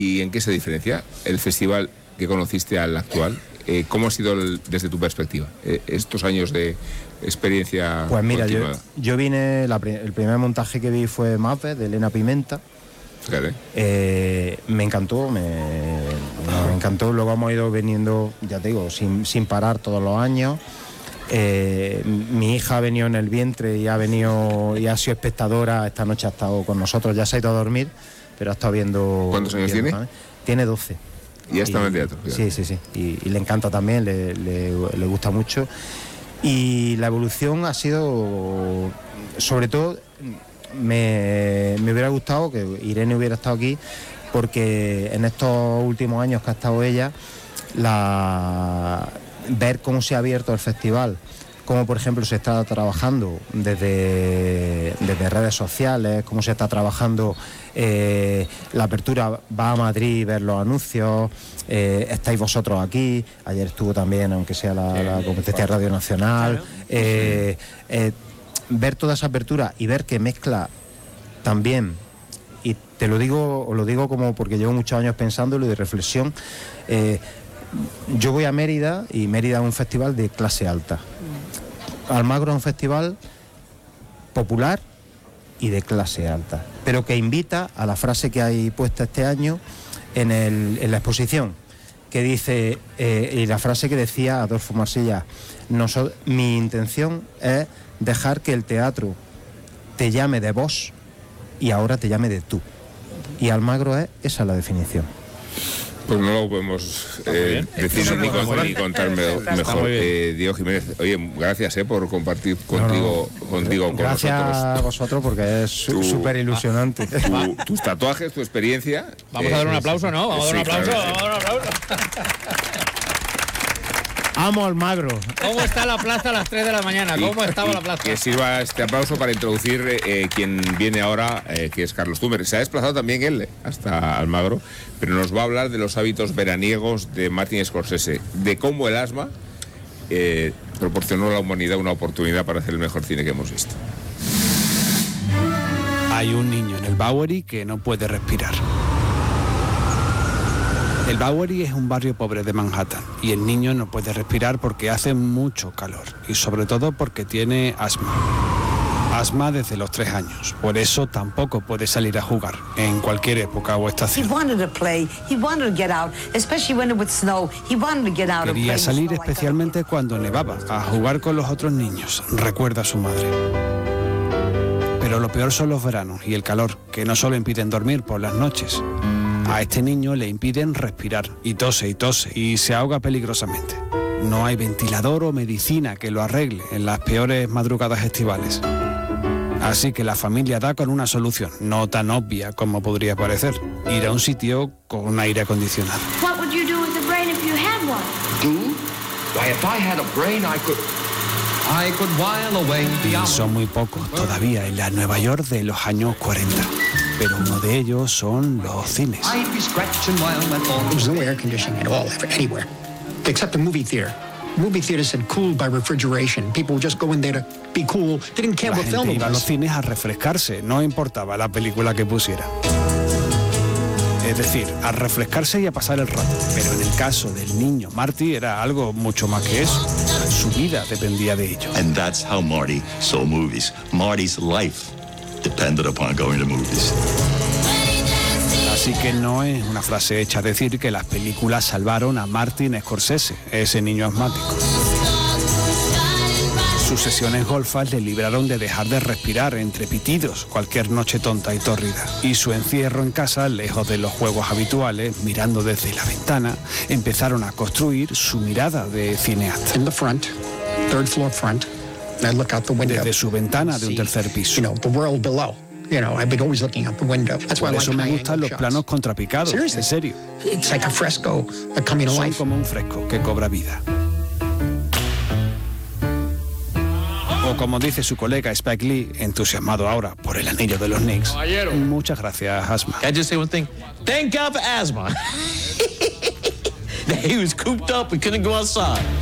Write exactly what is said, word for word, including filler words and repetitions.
¿Y en qué se diferencia el festival que conociste al actual? Eh, ¿Cómo ha sido el, desde tu perspectiva eh, estos años de experiencia? Pues mira, yo, continuada? yo vine, la, el primer montaje que vi fue Mape, de Elena Pimenta. Fíjate. Eh, me encantó, me, me encantó. Luego hemos ido viniendo, ya te digo, sin, sin parar todos los años. Eh, mi hija ha venido en el vientre y ha venido y ha sido espectadora. Esta noche ha estado con nosotros, ya se ha ido a dormir, pero ha estado viendo. ¿Cuántos años viendo, tiene? ¿sabes? Tiene doce. Y ya está en el teatro. Sí, sí, sí. Y, y le encanta también, le, le, le gusta mucho. Y la evolución ha sido, sobre todo, me, me hubiera gustado que Irene hubiera estado aquí, porque en estos últimos años que ha estado ella, la, ver cómo se ha abierto el festival, cómo por ejemplo se está trabajando desde, desde redes sociales, cómo se está trabajando eh, la apertura, va a Madrid, ver los anuncios, eh, estáis vosotros aquí, ayer estuvo también, aunque sea la, la competencia de Radio Nacional, eh, eh, ver toda esa apertura y ver que mezcla también, y te lo digo, os lo digo como porque llevo muchos años pensándolo y de reflexión, eh, yo voy a Mérida y Mérida es un festival de clase alta. Almagro es un festival popular y de clase alta, pero que invita a la frase que hay puesta este año en, el, en la exposición, que dice, eh, y la frase que decía Adolfo Marsilla, noso, mi intención es dejar que el teatro te llame de vos y ahora te llame de tú. Y Almagro es, esa es la definición. Pues no lo podemos eh, decir ni, con, ni contarme mejor. Eh, Diego Jiménez, oye, gracias eh, por compartir contigo, no, no. contigo con gracias nosotros. Gracias a vosotros porque es súper ilusionante. Tu, tus tatuajes, tu experiencia. Vamos eh, a dar un aplauso, ¿no? Vamos a dar un aplauso. Claro, vamos a dar un aplauso. Amo Almagro. ¿Cómo está la plaza a las tres de la mañana? ¿Cómo y, estaba y la plaza? Que sirva este aplauso para introducir eh, quien viene ahora, eh, que es Carlos Tumer. Se ha desplazado también él hasta Almagro, pero nos va a hablar de los hábitos veraniegos de Martin Scorsese, de cómo el asma eh, proporcionó a la humanidad una oportunidad para hacer el mejor cine que hemos visto. Hay un niño en el Bowery que no puede respirar. El Bowery es un barrio pobre de Manhattan y el niño no puede respirar porque hace mucho calor y sobre todo porque tiene asma. Asma desde los tres años, por eso tampoco puede salir a jugar en cualquier época o estación. Quería salir especialmente cuando nevaba, a jugar con los otros niños, recuerda su madre. Pero lo peor son los veranos y el calor, que no solo impiden dormir por las noches. A este niño le impiden respirar y tose y tose y se ahoga peligrosamente. No hay ventilador o medicina que lo arregle en las peores madrugadas estivales. Así que la familia da con una solución, no tan obvia como podría parecer, ir a un sitio con aire acondicionado. What would you do with a brain if you had one? Do? Why, if I had a brain, I could... I could while away the hours. Y son muy pocos todavía en la Nueva York de los años cuarenta. Pero uno de ellos son los cines. There's no air conditioning at all, anywhere, except a movie theater. Movie theaters had cooled by refrigeration. People would just go in there to be cool. They didn't care what film it was. La gente iba a los cines a refrescarse, no importaba la película que pusiera. Es decir, a refrescarse y a pasar el rato. Pero en el caso del niño Marty era algo mucho más que eso. Su vida dependía de ello. And that's how Marty saw movies. Marty's life depended upon going to movies. Así que no es una frase hecha decir que las películas salvaron a Martin Scorsese, ese niño asmático. Sus sesiones golfas le libraron de dejar de respirar entre pitidos cualquier noche tonta y tórrida. Y su encierro en casa, lejos de los juegos habituales, mirando desde la ventana, empezaron a construir su mirada de cineasta. In the front, third floor front, I look out the window. Desde su ventana de un tercer piso. You know, the world below. You know, I've been always looking out the window. That's why I like Por eso me gustan los shots. planos contrapicados, Seriously? en serio. It's like a fresco coming to Son life. como un fresco que cobra vida. O como dice su colega Spike Lee, entusiasmado ahora por el anillo de los Knicks. Muchas gracias, Asma. Can I just say one thing? Thank God for Asma. He was cooped up and couldn't go outside.